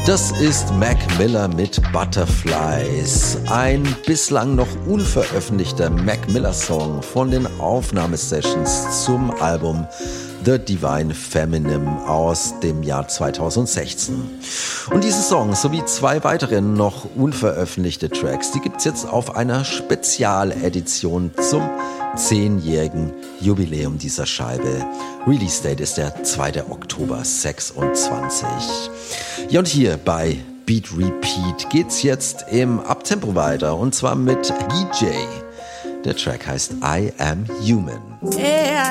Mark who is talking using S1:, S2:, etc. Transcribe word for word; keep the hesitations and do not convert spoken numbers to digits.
S1: Das ist Mac Miller mit Butterflies, ein bislang noch unveröffentlichter Mac Miller Song von den Aufnahmesessions zum Album The Divine Feminine aus dem Jahr zweitausendsechzehn. Und diese Songs sowie zwei weitere noch unveröffentlichte Tracks, die gibt's jetzt auf einer Spezialedition zum zehnjährigen Jubiläum dieser Scheibe. Release Date ist der zweiter Oktober sechsundzwanzig. Ja, und hier bei Beat Repeat geht's jetzt im Uptempo weiter, und zwar mit E J. Der Track heißt I Am Human.
S2: Yeah.